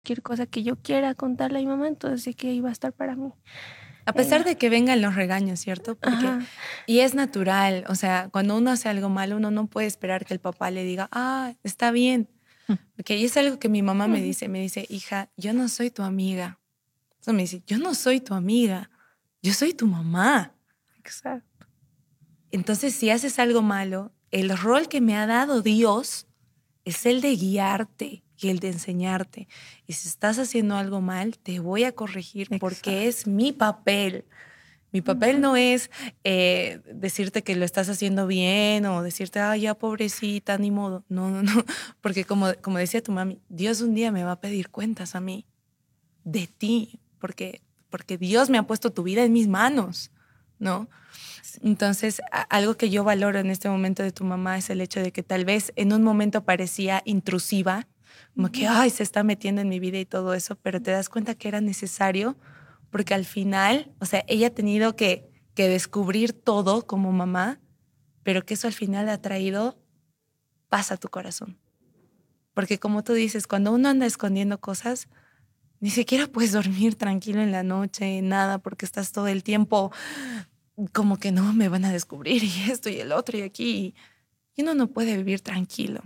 cualquier cosa que yo quiera contarle a mi mamá, entonces sé que ahí va a estar para mí. A pesar Eh, de que vengan los regaños, ¿cierto? Porque, ajá. y es natural, o sea, cuando uno hace algo malo, uno no puede esperar que el papá le diga, ah, está bien. Porque y es algo que mi mamá Ujú. me dice, hija, yo no soy tu amiga. Eso me dice, yo no soy tu amiga, yo soy tu mamá. Exacto. Entonces, si haces algo malo, el rol que me ha dado Dios es el de guiarte y el de enseñarte. Y si estás haciendo algo mal, te voy a corregir porque es Exacto. mi papel. Mi papel Ujú. no es decirte que lo estás haciendo bien o decirte, ay, ya pobrecita, ni modo. No, no, no. Porque como decía tu mami, Dios un día me va a pedir cuentas a mí de ti, porque Dios me ha puesto tu vida en mis manos, ¿no? Sí. Entonces, algo que yo valoro en este momento de tu mamá es el hecho de que tal vez en un momento parecía intrusiva, como que, Ujú. ay, se está metiendo en mi vida y todo eso, pero te das cuenta que era necesario porque al final, o sea, ella ha tenido que descubrir todo como mamá, pero que eso al final ha traído paz a tu corazón. Porque como tú dices, cuando uno anda escondiendo cosas, ni siquiera puedes dormir tranquilo en la noche, nada, porque estás todo el tiempo como que no me van a descubrir y esto y el otro y aquí. Y uno no puede vivir tranquilo.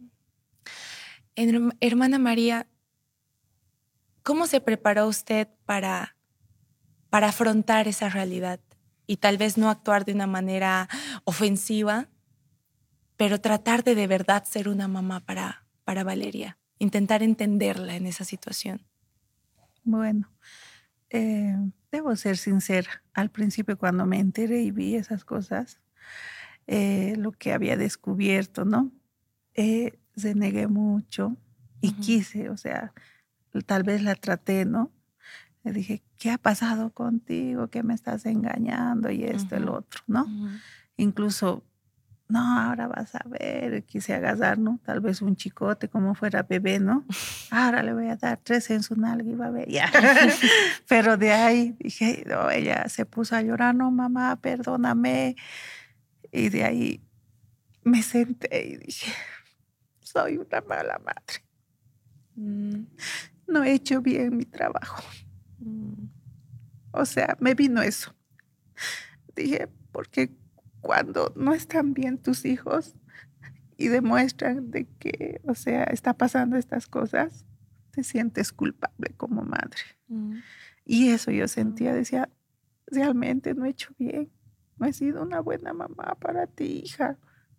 Hermana María, ¿cómo se preparó usted para afrontar esa realidad? Y tal vez no actuar de una manera ofensiva, pero tratar de verdad ser una mamá para Valeria. Intentar entenderla en esa situación. Bueno, eh, debo ser sincera. Al principio, cuando me enteré y vi esas cosas, lo que había descubierto, ¿no? Renegué mucho y Ujú, quise, o sea, tal vez la traté, ¿no? Le dije, ¿qué ha pasado contigo? ¿Qué me estás engañando? Y esto, el ujú, otro, ¿no? ujú, Incluso, no, ahora vas a ver, quise agarrar, ¿no? Tal vez un chicote como fuera bebé, ¿no? Ahora le voy a dar 3 en su nalga y va a ver, ya. Pero de ahí dije, no, ella se puso a llorar, no, mamá, perdóname. Y de ahí me senté y dije, soy una mala madre. mm, No he hecho bien mi trabajo. mm, O sea, me vino eso. Dije, porque cuando no están bien tus hijos y demuestran de que, o sea, está pasando estas cosas, te sientes culpable como madre. mm, Y eso yo mm. sentía, decía, realmente no he hecho bien, no he sido una buena mamá para ti, hija.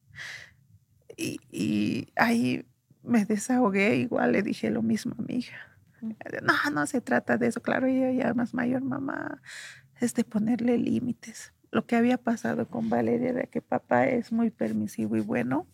Y ahí me desahogué, igual le dije lo mismo a mi hija. No, no se trata de eso, claro, ella ya más mayor mamá, es de ponerle límites. Lo que había pasado con Valeria era que papá es muy permisivo y bueno,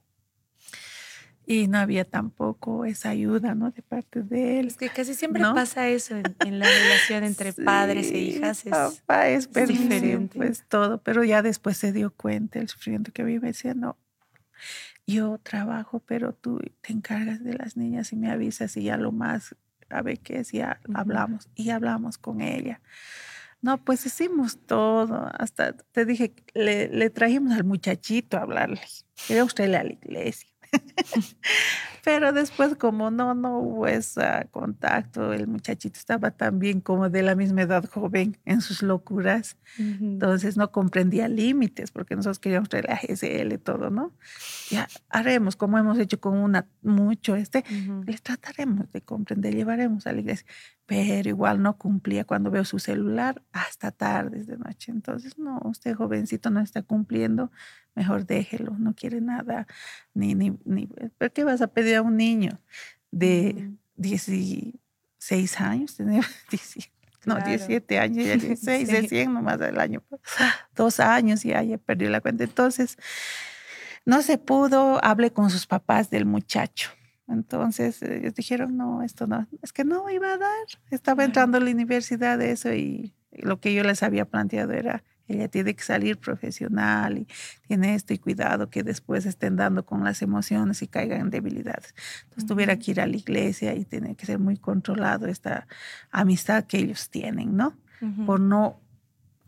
y no había tampoco esa ayuda, ¿no? De parte de Es él, que casi siempre ¿no? pasa eso en la relación entre padres e Sí, hijas, papá es es permisivo, diferente. pues todo, pero ya después se dio cuenta el sufrimiento que había, me decía, no, yo trabajo, pero tú te encargas de las niñas y me avisas y ya lo más, a ver qué es, ya Ujú. hablamos y hablamos con ella. No, pues hicimos todo, hasta te dije, le trajimos al muchachito a hablarle, quería usted a la iglesia. Pero después, como no hubo ese contacto, el muchachito estaba también como de la misma edad joven en sus locuras. Ujú, Entonces no comprendía límites porque nosotros queríamos traer la GSL, todo, ¿no? Ya haremos, como hemos hecho con una mucho, ujú. les trataremos de comprender, llevaremos a la iglesia, pero igual no cumplía cuando veo su celular hasta tardes de noche. Entonces, no, usted jovencito no está cumpliendo, mejor déjelo, no quiere nada, ¿pero qué vas a pedir a un niño de Ujú, 16 años? Tenía 17, no, claro, 17 años, ya 16, sí. 100 nomás el año, 2 años y ya perdió la cuenta. Entonces, no se pudo, hablé con sus papás del muchacho. Entonces ellos dijeron, no, esto no, es que no iba a dar. Estaba Claro. entrando a la universidad de eso y lo que yo les había planteado era, ella tiene que salir profesional y tiene esto y cuidado que después estén dando con las emociones y caigan en debilidades. Entonces tuviera Ujú, que ir a la iglesia y tiene que ser muy controlado esta amistad que ellos tienen, ¿no? ujú, Por no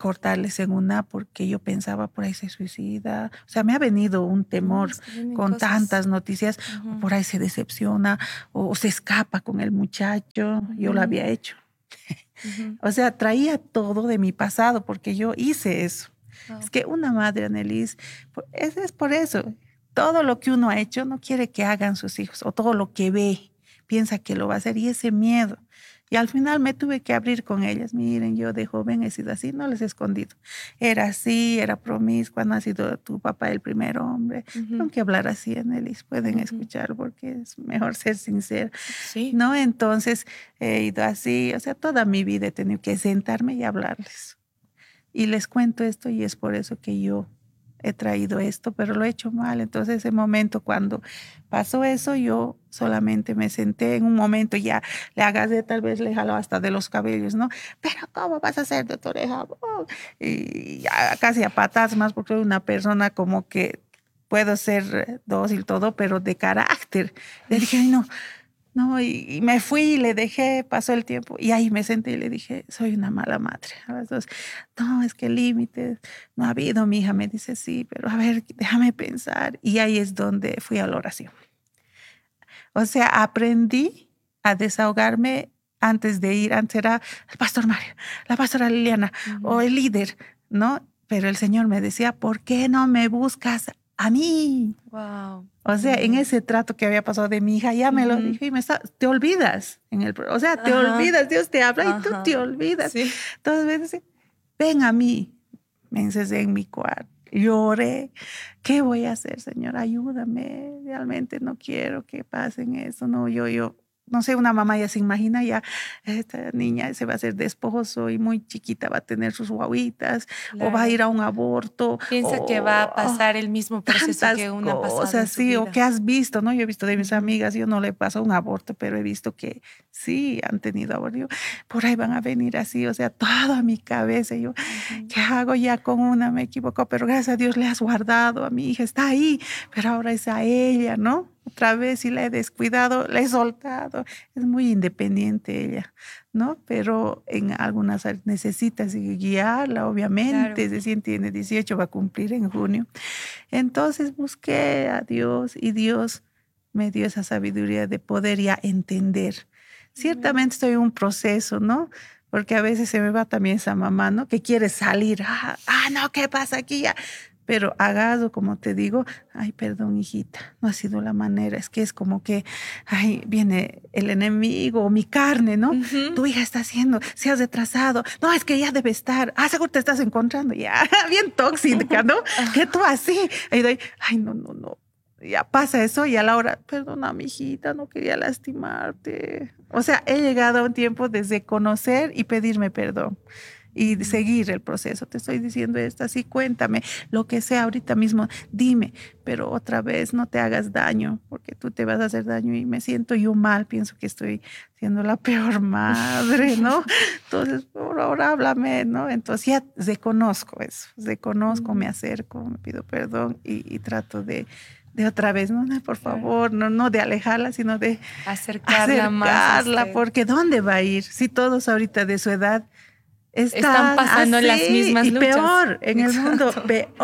cortarles en una porque yo pensaba por ahí se suicida. O sea, me ha venido un temor Es que vienen con cosas. tantas noticias, o por ahí se decepciona o se escapa con el muchacho. Yo lo había hecho. O sea, traía todo de mi pasado porque yo hice eso. Wow. Es que una madre, Annelies, es por eso. Todo lo que uno ha hecho no quiere que hagan sus hijos, o todo lo que ve, piensa que lo va a hacer, y ese miedo. Y al final me tuve que abrir con ellas. Miren, yo de joven he sido así, no les he escondido. Era así, era promiscua, no ha sido tu papá el primer hombre. No hay que hablar así, Annelies, pueden escuchar porque es mejor ser sincero. Sí. ¿No? Entonces he ido así, o sea, toda mi vida he tenido que sentarme y hablarles. Y les cuento esto y es por eso que yo he traído esto, pero lo he hecho mal. Entonces ese momento cuando pasó eso, yo solamente me senté en un momento, ya le agarré, tal vez le jaló hasta de los cabellos, ¿no? Pero ¿cómo vas a ser de tu oreja? Y ya casi a patadas más, porque soy una persona como que puedo ser dócil todo, pero de carácter. Le dije, ay, no. No, y me fui y le dejé, pasó el tiempo y ahí me senté y le dije, soy una mala madre. A las dos, no, es que límites no ha habido, mi hija me dice, sí, pero a ver, déjame pensar. Y ahí es donde fui a la oración. O sea, aprendí a desahogarme antes de ir, antes era el pastor Mario, la pastora Liliana o el líder, ¿no? Pero el Señor me decía, ¿por qué no me buscas a mí? Wow. O sea, en ese trato que había pasado de mi hija, ya me lo dijo y te olvidas. O sea, te olvidas, Dios te habla y tú te olvidas. Sí. Entonces me dice, ven a mí. Me encerré en mi cuarto, lloré. ¿Qué voy a hacer, Señor? Ayúdame. Realmente no quiero que pasen eso. No, yo, no sé, una mamá ya se imagina, ya esta niña se va a hacer desposo y muy chiquita va a tener sus guaguitas, Claro. o va a ir a un aborto. Piensa que va a pasar el mismo proceso que una pasada en su sí, vida. o que has visto, ¿no? Yo he visto de mis amigas, yo no le paso un aborto, pero he visto que sí han tenido aborto. Yo, por ahí van a venir así, o sea, toda mi cabeza. Yo, ¿qué hago ya con una? Me equivoco, pero gracias a Dios le has guardado a mi hija, está ahí, pero ahora es a ella, ¿no? Otra vez si la he descuidado, la he soltado. Es muy independiente ella, ¿no? Pero en algunas áreas necesitas guiarla, obviamente. Claro. Recién tiene 18, va a cumplir en junio. Entonces busqué a Dios y Dios me dio esa sabiduría de poder ya entender. Ciertamente estoy en un proceso, ¿no? Porque a veces se me va también esa mamá, ¿no? Que quiere salir. No, ¿qué pasa aquí ya? Pero hagas, como te digo, ay, perdón, hijita, no ha sido la manera. Es que es como que, ay, viene el enemigo, mi carne, ¿no? Tu hija está haciendo, se has retrasado. No, es que ya debe estar. Seguro te estás encontrando ya. Bien tóxica, ¿no? Que tú así. Y doy, ay, no. Ya pasa eso y a la hora, perdona, mi hijita, no quería lastimarte. O sea, he llegado a un tiempo desde conocer y pedirme perdón y seguir el proceso. Te estoy diciendo esto, así cuéntame, lo que sea ahorita mismo, dime, pero otra vez no te hagas daño, porque tú te vas a hacer daño y me siento yo mal, pienso que estoy siendo la peor madre, ¿no? Entonces, por ahora háblame, ¿no? Entonces ya reconozco eso, me acerco, me pido perdón y trato de otra vez, no, por favor, no de alejarla, sino de acercarla más. Porque ¿dónde va a ir? Si todos ahorita de su edad están pasando así, las mismas luchas. Y peor, en el mundo,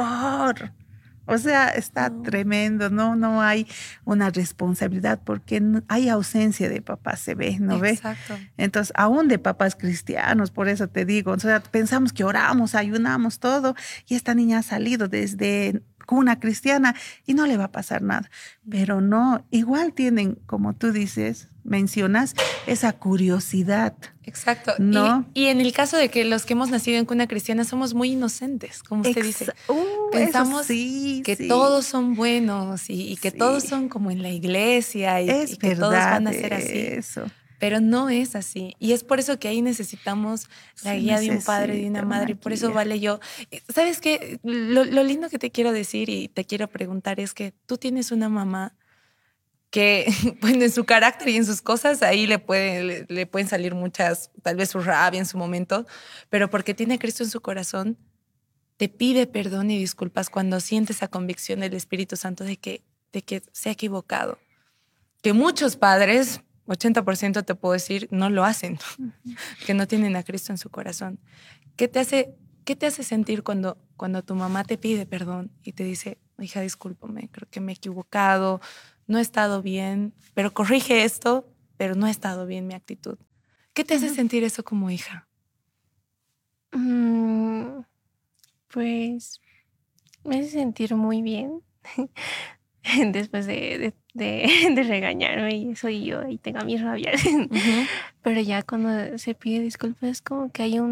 peor. O sea, está tremendo, no hay una responsabilidad porque hay ausencia de papá, se ve, ¿no ve? Exacto. Entonces, aún de papás cristianos, por eso te digo, o sea, pensamos que oramos, ayunamos, todo, y esta niña ha salido desde cuna cristiana y no le va a pasar nada. Pero no, igual tienen, como tú dices, mencionas, esa curiosidad. Exacto. ¿No? Y en el caso de que los que hemos nacido en cuna cristiana somos muy inocentes, como usted dice. Pensamos que todos son buenos y que todos son como en la iglesia y que todos van a ser así. Eso. Pero no es así. Y es por eso que ahí necesitamos la guía de un padre, de una madre. Y por eso vale yo. ¿Sabes qué? Lo lindo que te quiero decir y te quiero preguntar es que tú tienes una mamá que, bueno, en su carácter y en sus cosas, ahí le pueden salir muchas, tal vez su rabia en su momento, pero porque tiene a Cristo en su corazón, te pide perdón y disculpas cuando siente esa convicción del Espíritu Santo de que se ha equivocado. Que muchos padres, 80% te puedo decir, no lo hacen, que no tienen a Cristo en su corazón. ¿Qué te hace ¿Qué te hace sentir cuando tu mamá te pide perdón y te dice, hija, discúlpame, creo que me he equivocado, no he estado bien, pero corrige esto, pero no ha estado bien mi actitud? ¿Qué te hace sentir eso como hija? Mm, Pues me hace sentir muy bien después de regañarme y eso y yo ahí tengo mis rabias. Ujú, Pero ya cuando se pide disculpas es como que hay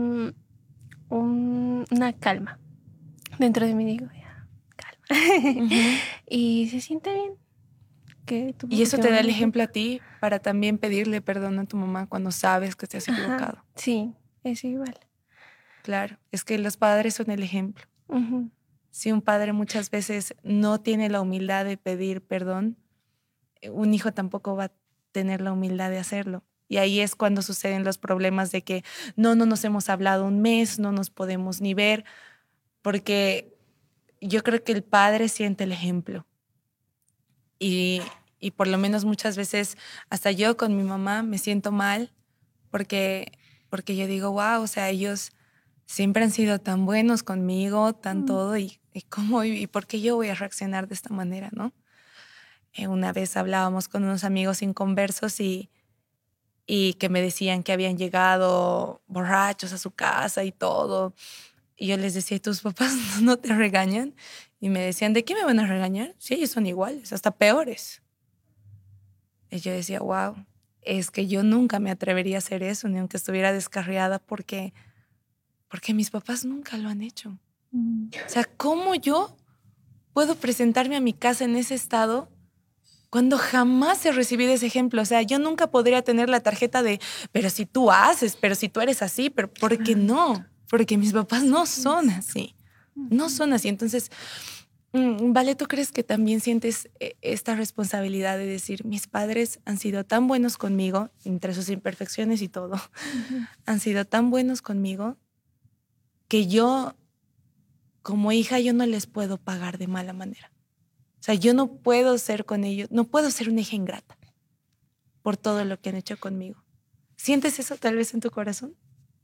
una calma dentro de mí. Digo, ya, calma. ujú. Y se siente bien que Y eso que te da me el deje. ejemplo a ti para también pedirle perdón a tu mamá cuando sabes que te has Ajá, equivocado. sí, es igual. Claro, es que los padres son el ejemplo. Ujú. Si un padre muchas veces no tiene la humildad de pedir perdón, un hijo tampoco va a tener la humildad de hacerlo. Y ahí es cuando suceden los problemas de que no nos hemos hablado un mes, no nos podemos ni ver, porque yo creo que el padre siente el ejemplo. Y, y por lo menos muchas veces, hasta yo con mi mamá me siento mal porque, porque yo digo, wow, o sea, ellos siempre han sido tan buenos conmigo, tan Mm. todo, y por qué yo voy a reaccionar de esta manera, ¿no? Una vez hablábamos con unos amigos inconversos y que me decían que habían llegado borrachos a su casa y todo. Y yo les decía, ¿tus papás no te regañan? Y me decían, ¿de qué me van a regañar? Si ellos son iguales, hasta peores. Y yo decía, wow, es que yo nunca me atrevería a hacer eso, ni aunque estuviera descarriada, porque mis papás nunca lo han hecho. Mm. O sea, ¿cómo yo puedo presentarme a mi casa en ese estado cuando jamás he recibido ese ejemplo? O sea, yo nunca podría tener la tarjeta de, pero si tú haces, pero si tú eres así, pero ¿por qué no? Porque mis papás no son así. No son así. Entonces, vale, ¿tú crees que también sientes esta responsabilidad de decir, mis padres han sido tan buenos conmigo, entre sus imperfecciones y todo, Ujú. han sido tan buenos conmigo que yo, como hija, yo no les puedo pagar de mala manera? O sea, yo no puedo ser con ellos, no puedo ser una hija ingrata por todo lo que han hecho conmigo. ¿Sientes eso tal vez en tu corazón?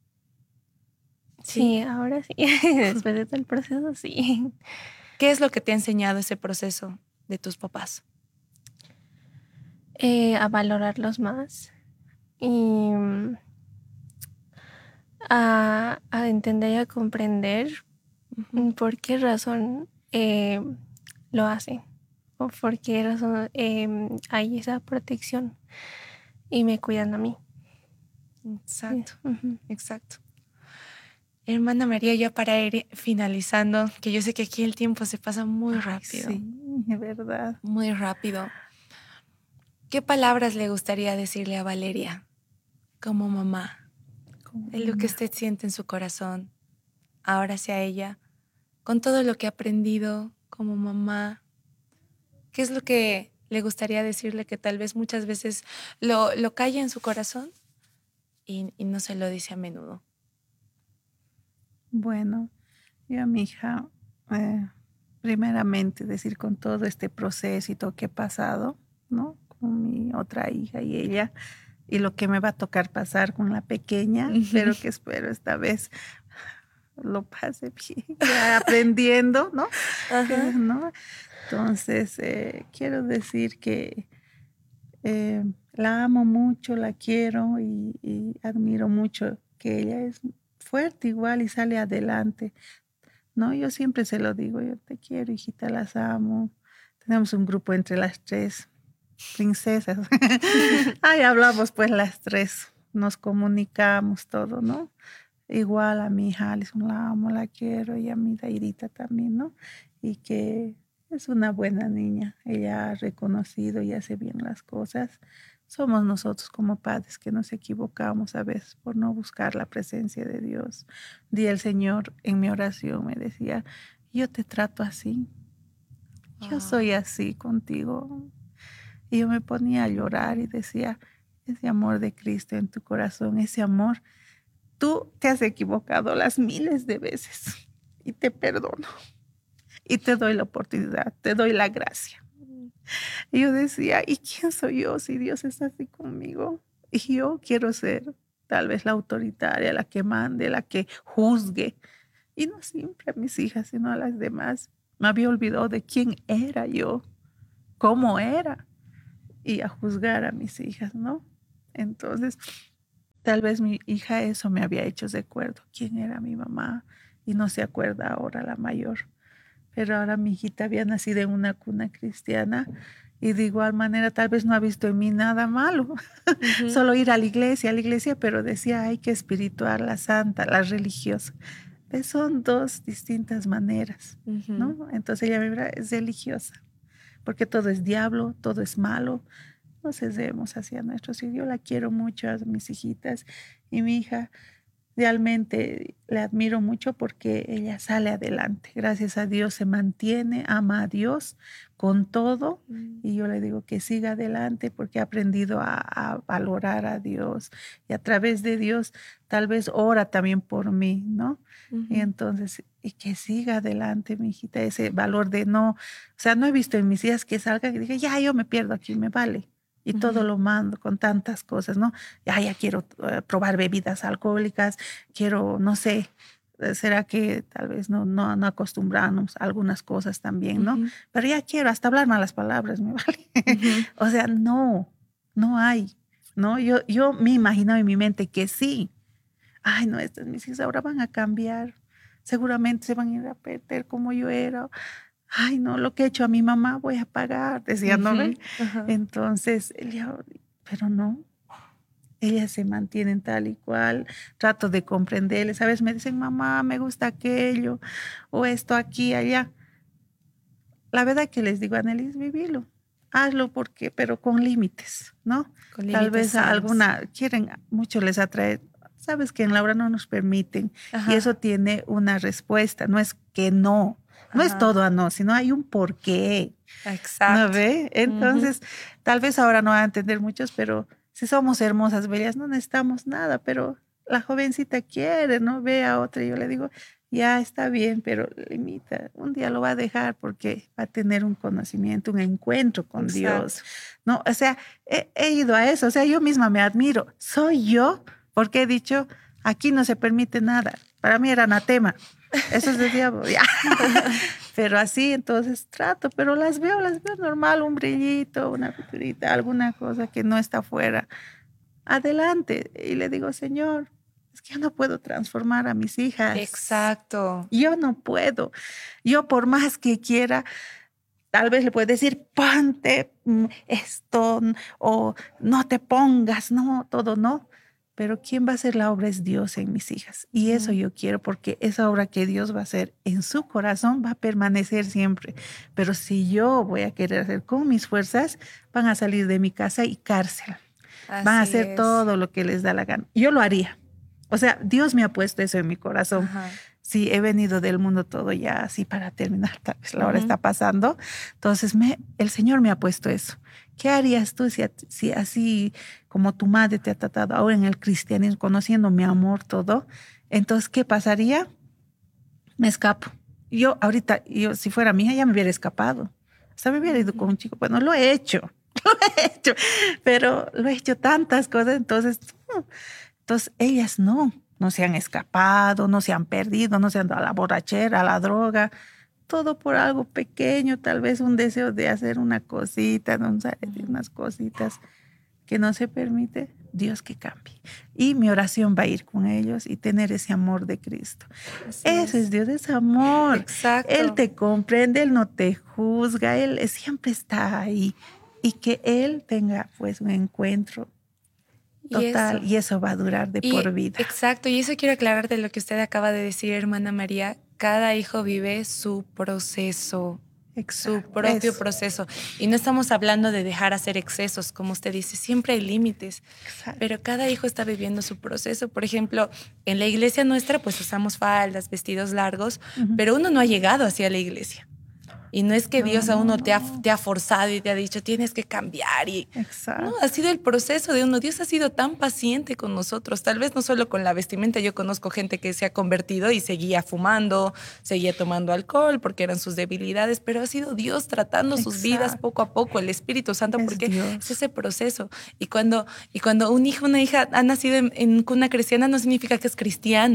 Sí. Sí, ahora sí. Después de todo el proceso, sí. ¿Qué es lo que te ha enseñado ese proceso de tus papás? A valorarlos más y a entender y a comprender Ujú. por qué razón lo hacen o por qué razón hay esa protección y me cuidan a mí. Sí. Exacto, Ujú. exacto. Hermana María, ya para ir finalizando, que yo sé que aquí el tiempo se pasa muy Ay, rápido, sí, es verdad. muy rápido. ¿Qué palabras le gustaría decirle a Valeria como mamá Como de lo que mamá. usted siente en su corazón ahora hacia ella, con todo lo que ha aprendido como mamá? ¿Qué es lo que le gustaría decirle que tal vez muchas veces lo calla en su corazón y no se lo dice a menudo? Bueno, yo a mi hija, eh, primeramente decir con todo este proceso y todo que he pasado, ¿no? Con mi otra hija y ella, y lo que me va a tocar pasar con la pequeña, Ujú. pero que espero esta vez lo pase bien, ya aprendiendo, ¿no? Ajá. ¿No? Entonces, quiero decir que eh, la amo mucho, la quiero y admiro mucho que ella es fuerte igual y sale adelante. No, yo siempre se lo digo, yo te quiero, hijita, las amo. Tenemos un grupo entre las tres princesas. Ahí hablamos pues las tres, nos comunicamos todo, ¿no? Igual a mi hija Alison la amo, la quiero y a mi Dairita también, ¿no? Y que es una buena niña, ella ha reconocido y hace bien las cosas. Somos nosotros como padres que nos equivocamos a veces por no buscar la presencia de Dios. Di el Señor en mi oración, me decía, yo te trato así, yo soy Wow. así contigo. Y yo me ponía a llorar y decía, ese amor de Cristo en tu corazón, ese amor, tú te has equivocado las miles de veces y te perdono y te doy la oportunidad, te doy la gracia. Y yo decía, ¿y quién soy yo si Dios está así conmigo? Y yo quiero ser tal vez la autoritaria, la que mande, la que juzgue. Y no siempre a mis hijas, sino a las demás. Me había olvidado de quién era yo, cómo era, y a juzgar a mis hijas, ¿no? Entonces, tal vez mi hija eso me había hecho de acuerdo, quién era mi mamá, y no se acuerda ahora la mayor. Pero ahora mi hijita había nacido en una cuna cristiana y de igual manera tal vez no ha visto en mí nada malo, solo ir a la iglesia, pero decía, ay, qué espiritual, la santa, la religiosa. Pues son dos distintas maneras, ¿no? Entonces ella me es religiosa, porque todo es diablo, todo es malo. No cedemos hacia nuestros hijos. Yo la quiero mucho a mis hijitas y mi hija. Realmente le admiro mucho porque ella sale adelante. Gracias a Dios se mantiene, ama a Dios con todo. Y yo le digo que siga adelante porque ha aprendido a valorar a Dios. Y a través de Dios tal vez ora también por mí, ¿no? Y entonces, y que siga adelante, mi hijita, ese valor de no, o sea, no he visto en mis hijas que salgan y diga, ya, yo me pierdo aquí, me vale. Y todo lo mando con tantas cosas, ¿no? Ya quiero probar bebidas alcohólicas, quiero, no sé, será que tal vez no acostumbramos a algunas cosas también, ¿no? Pero ya quiero hasta hablar malas palabras, me vale. O sea, no hay, ¿no? Yo me imagino en mi mente que sí. Ay, no, estas mis hijas ahora van a cambiar. Seguramente se van a ir a perder como yo era. Ay, no, lo que he hecho a mi mamá voy a pagar, decía, ¿no? Entonces, ella, pero no, ellas se mantienen tal y cual, trato de comprenderles, a veces me dicen, mamá, me gusta aquello, o esto aquí, allá. La verdad que les digo, Annelies, vivilo, hazlo porque, pero con límites, ¿no? Con Tal límites vez a sanos. alguna, mucho les atrae, sabes que en la hora no nos permiten, y eso tiene una respuesta, no es que no. No es todo a no, sino hay un porqué. Exacto. ¿No ve? Entonces, tal vez ahora no van a entender muchos, pero si somos hermosas, bellas, no necesitamos nada, pero la jovencita quiere, ¿no? Ve a otra y yo le digo, ya está bien, pero limita. Un día lo va a dejar porque va a tener un conocimiento, un encuentro con Dios. No, o sea, he ido a eso, o sea, yo misma me admiro. Soy yo porque he dicho, aquí no se permite nada. Para mí era anatema. Eso es de diablo, ya. Pero así, entonces trato, pero las veo normal, un brillito, una pinturita, alguna cosa que no está afuera. Adelante. Y le digo, Señor, es que yo no puedo transformar a mis hijas. Exacto. Yo no puedo. Yo por más que quiera, tal vez le puedo decir, ponte esto, o no te pongas, no, todo no. Pero ¿quién va a hacer la obra? Es Dios en mis hijas. Y eso yo quiero, porque esa obra que Dios va a hacer en su corazón va a permanecer siempre. Pero si yo voy a querer hacer con mis fuerzas, van a salir de mi casa y cárcel. Van a hacer todo lo que les da la gana. Yo lo haría. O sea, Dios me ha puesto eso en mi corazón. Sí, he venido del mundo todo ya así para terminar. Tal vez la hora está pasando. Entonces, el Señor me ha puesto eso. ¿Qué harías tú si así como tu madre te ha tratado ahora en el cristianismo, conociendo mi amor, todo? Entonces, ¿qué pasaría? Me escapo. Yo ahorita, si fuera mi hija, ya me hubiera escapado. O sea, me hubiera ido con un chico. Bueno, lo he hecho, pero lo he hecho tantas cosas. Entonces ellas no se han escapado, no se han perdido, no se han dado a la borrachera, a la droga. Todo por algo pequeño, tal vez un deseo de hacer una cosita, unas cositas que no se permite, Dios que cambie. Y mi oración va a ir con ellos y tener ese amor de Cristo. Eso es Dios, es amor. Exacto. Él te comprende, Él no te juzga, Él siempre está ahí. Y que Él tenga pues un encuentro total y eso va a durar de por vida. Exacto, y eso quiero aclarar de lo que usted acaba de decir, hermana María. Cada hijo vive su proceso, su propio proceso. Y no estamos hablando de dejar hacer excesos, como usted dice, siempre hay límites. Pero cada hijo está viviendo su proceso. Por ejemplo, en la iglesia nuestra, pues usamos faldas, vestidos largos, pero uno no ha llegado hacia la iglesia. Y no es que Dios a uno te ha forzado y te ha dicho, tienes que cambiar. No, ha sido el proceso de uno. Dios ha sido tan paciente con nosotros. Tal vez no solo con la vestimenta. Yo conozco gente que se ha convertido y seguía fumando, seguía tomando alcohol porque eran sus debilidades, pero ha sido Dios tratando sus vidas poco a poco, el Espíritu Santo, porque es ese proceso. Y cuando un hijo, una hija ha nacido en cuna cristiana, no significa que es cristiano.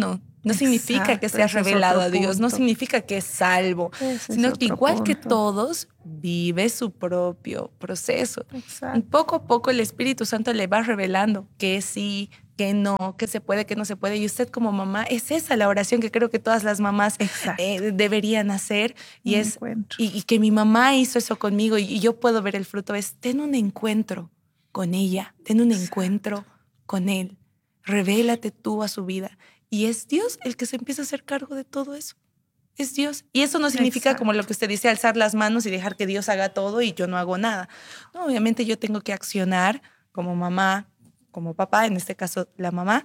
no significa que seas revelado a Dios, no significa que es salvo, sino que igual que todos, vive su propio proceso. Exacto. Y poco a poco el Espíritu Santo le va revelando que sí, que no, que se puede, que no se puede. Y usted como mamá, es esa la oración que creo que todas las mamás deberían hacer. Y y que mi mamá hizo eso conmigo y yo puedo ver el fruto. Es, ten un encuentro con ella, ten un encuentro con él. Revélate tú a su vida. Y es Dios el que se empieza a hacer cargo de todo eso. Es Dios. Y eso no significa como lo que usted dice, alzar las manos y dejar que Dios haga todo y yo no hago nada. No, obviamente yo tengo que accionar como mamá, como papá, en este caso la mamá,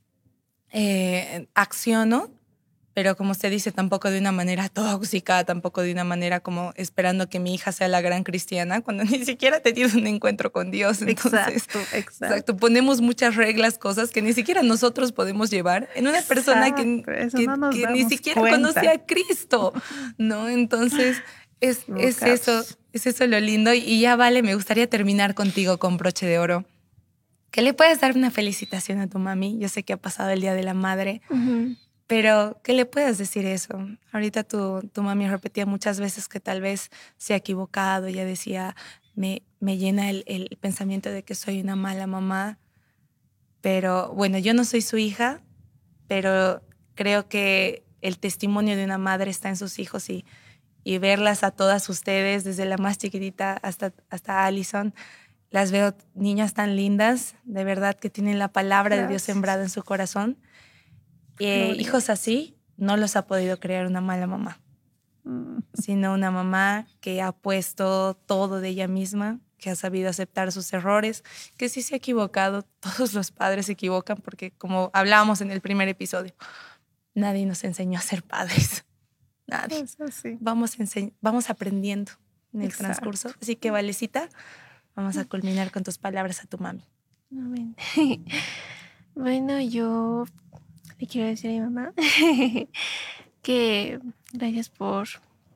acciono, pero como usted dice, tampoco de una manera tóxica, tampoco de una manera como esperando que mi hija sea la gran cristiana, cuando ni siquiera ha tenido un encuentro con Dios. Entonces, exacto. Ponemos muchas reglas, cosas que ni siquiera nosotros podemos llevar en una persona que ni siquiera conoce a Cristo, ¿no? Entonces, es eso lo lindo. Y ya, Vale, me gustaría terminar contigo con broche de oro. ¿Que le puedes dar una felicitación a tu mami? Yo sé que ha pasado el Día de la Madre, pero ¿qué le puedes decir eso? Ahorita tu mami repetía muchas veces que tal vez se ha equivocado. Ella decía, me llena el pensamiento de que soy una mala mamá. Pero bueno, yo no soy su hija, pero creo que el testimonio de una madre está en sus hijos y verlas a todas ustedes, desde la más chiquitita hasta Alison. Las veo niñas tan lindas, de verdad que tienen la palabra de Dios sembrada en su corazón. Hijos así no los ha podido crear una mala mamá, sino una mamá que ha puesto todo de ella misma, que ha sabido aceptar sus errores, que sí se ha equivocado. Todos los padres se equivocan porque, como hablábamos en el primer episodio, nadie nos enseñó a ser padres. Nadie. Vamos aprendiendo en el transcurso. Así que, Valecita, vamos a culminar con tus palabras a tu mami. Amén. Bueno, yo le quiero decir a mi mamá que gracias por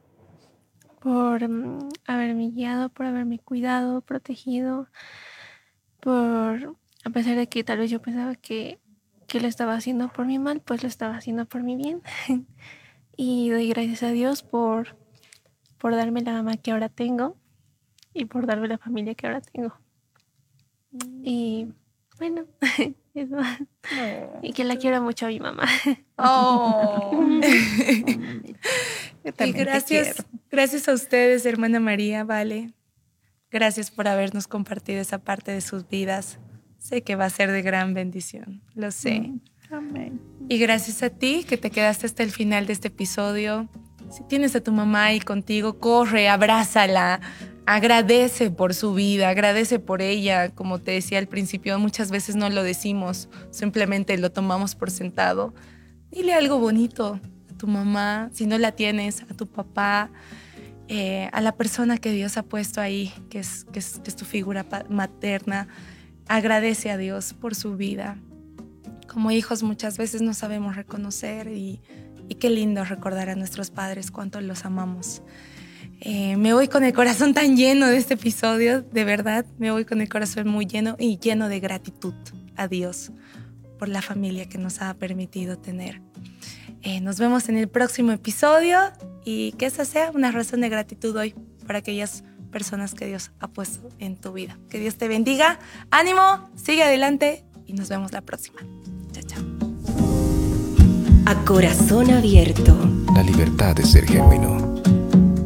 haberme guiado, por haberme cuidado, protegido, a pesar de que tal vez yo pensaba que lo estaba haciendo por mi mal, pues lo estaba haciendo por mi bien. Y doy gracias a Dios por darme la mamá que ahora tengo y por darme la familia que ahora tengo. Y bueno, eso. Y que la quiero mucho a mi mamá. Y gracias a ustedes, hermana María, Vale. Gracias por habernos compartido esa parte de sus vidas. Sé que va a ser de gran bendición, lo sé. Amén. Y gracias a ti que te quedaste hasta el final de este episodio. Si tienes a tu mamá ahí contigo, corre, abrázala, agradece por su vida, agradece por ella. Como te decía al principio, muchas veces no lo decimos, simplemente lo tomamos por sentado. Dile algo bonito a tu mamá, si no la tienes, a tu papá, a la persona que Dios ha puesto ahí, que es tu figura materna. Agradece a Dios por su vida. Como hijos muchas veces no sabemos reconocer y qué lindo recordar a nuestros padres cuánto los amamos. Me voy con el corazón tan lleno de este episodio, de verdad, me voy con el corazón muy lleno y lleno de gratitud a Dios por la familia que nos ha permitido tener. Nos vemos en el próximo episodio y que esa sea una razón de gratitud hoy por aquellas personas que Dios ha puesto en tu vida. Que Dios te bendiga, ánimo, sigue adelante y nos vemos la próxima. Chao, chao. A corazón abierto. La libertad de ser genuino.